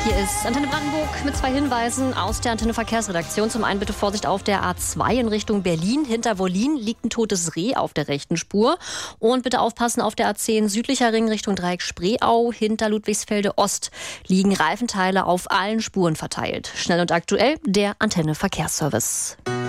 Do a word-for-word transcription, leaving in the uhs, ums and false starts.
Hier ist Antenne Brandenburg mit zwei Hinweisen aus der Antenne Verkehrsredaktion. Zum einen bitte Vorsicht auf der A zwei in Richtung Berlin. Hinter Wollin liegt ein totes Reh auf der rechten Spur. Und bitte aufpassen auf der A zehn südlicher Ring Richtung Dreieck Spreeau. Hinter Ludwigsfelde Ost liegen Reifenteile auf allen Spuren verteilt. Schnell und aktuell der Antenne Verkehrsservice.